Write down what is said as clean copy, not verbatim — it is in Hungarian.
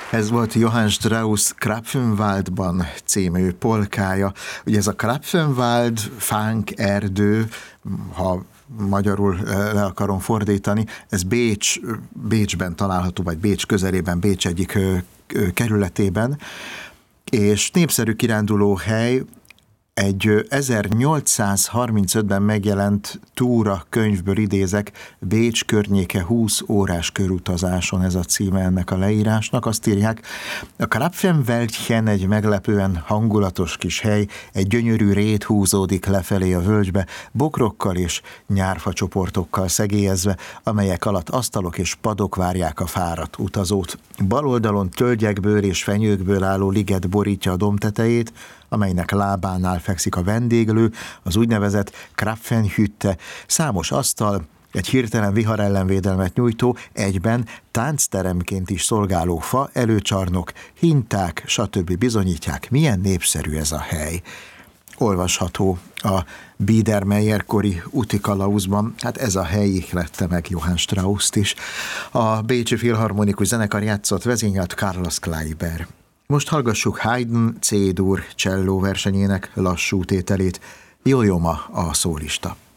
Ez volt Johann Strauss Krapfenwaldban című polkája. Ugye ez a Krapfenwald, fánk, erdő, ha magyarul le akarom fordítani, ez Bécsben található, vagy Bécs közelében, Bécs egyik kerületében, és népszerű kirándulóhely. Egy 1835-ben megjelent túra könyvből idézek, Bécs környéke 20 órás körutazáson, ez a címe ennek a leírásnak. Azt írják, a Krapfenwäldchen egy meglepően hangulatos kis hely, egy gyönyörű rét húzódik lefelé a völgybe, bokrokkal és nyárfacsoportokkal szegélyezve, amelyek alatt asztalok és padok várják a fáradt utazót. Bal oldalon tölgyekből és fenyőkből álló liget borítja a domb tetejét, amelynek lábánál fekszik a vendéglő, az úgynevezett Krapfenhütte, számos asztal, egy hirtelen vihar ellenvédelmet nyújtó, egyben táncteremként is szolgáló fa, előcsarnok, hinták, stb. Bizonyítják, milyen népszerű ez a hely. Olvasható a Biedermeier-kori úti kalauzban, hát ez a hely ihlette meg Johann Strausst is. A Bécsi Filharmonikus Zenekar játszott, vezényelt Carlos Kleiber. Most hallgassuk Haydn C-dur cselló versenyének lassú tételét, Jól joma a szólista.